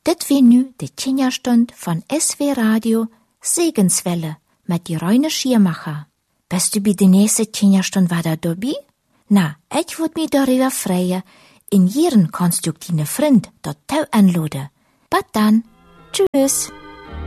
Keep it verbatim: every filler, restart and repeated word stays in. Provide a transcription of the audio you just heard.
Dit wie nu de Tjenjastund van S W Radio Segenswelle met die Reine Schiermacher. Bist du bei de nächste Tjenjastund wieder dabei? Na, ich würd mich darüber freuen. In jeden konstruktiven Freund dort tau anladen. Bis dann. Tschüss.